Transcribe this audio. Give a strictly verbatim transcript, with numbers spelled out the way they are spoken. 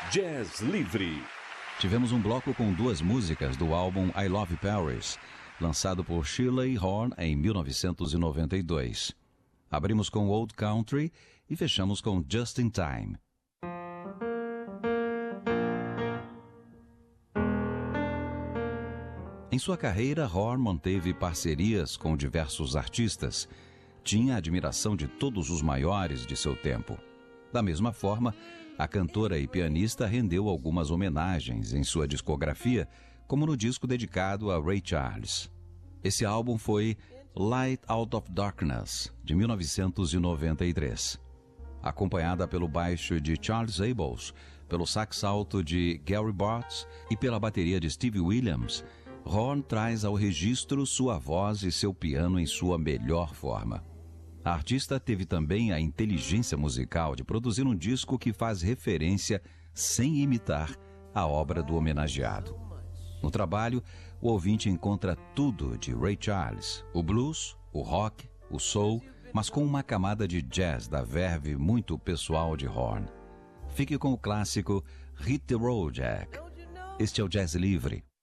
Jazz Livre. Tivemos um bloco com duas músicas do álbum I Love Paris, lançado por Shirley Horn em mil novecentos e noventa e dois. Abrimos com Old Country e fechamos com Just in Time. Em sua carreira, Horn manteve parcerias com diversos artistas. Tinha a admiração de todos os maiores de seu tempo. Da mesma forma, a cantora e pianista rendeu algumas homenagens em sua discografia, como no disco dedicado a Ray Charles. Esse álbum foi Light Out of Darkness, de mil novecentos e noventa e três. Acompanhada pelo baixo de Charles Abels, pelo sax alto de Gary Bartz e pela bateria de Steve Williams, Horn traz ao registro sua voz e seu piano em sua melhor forma. A artista teve também a inteligência musical de produzir um disco que faz referência, sem imitar, a obra do homenageado. No trabalho, o ouvinte encontra tudo de Ray Charles, o blues, o rock, o soul, mas com uma camada de jazz da verve muito pessoal de Horn. Fique com o clássico Hit the Road, Jack. Este é o Jazz Livre.